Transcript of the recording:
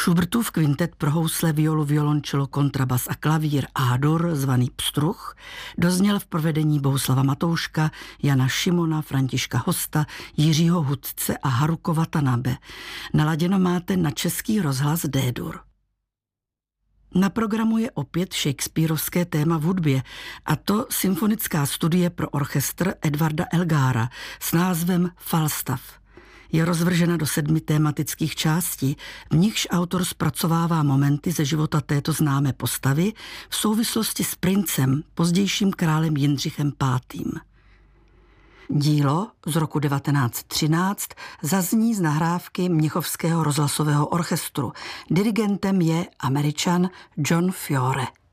Schubertův kvintet pro housle, violu, violončelo, kontrabas a klavír A-dur, zvaný Pstruh, dozněl v provedení Bohuslava Matouška, Jana Šimona, Františka Hosta, Jiřího Hudce a Haruko Watanabe. Naladěno máte na Český rozhlas D-dur. Na programu je opět shakespearovské téma v hudbě, a to symfonická studie pro orchestr Edvarda Elgára s názvem Falstaff. Je rozvržena do 7 tématických částí, v nichž autor zpracovává momenty ze života této známé postavy v souvislosti s princem, pozdějším králem Jindřichem V. Dílo z roku 1913 zazní z nahrávky Mnichovského rozhlasového orchestru. Dirigentem je Američan John Fiore.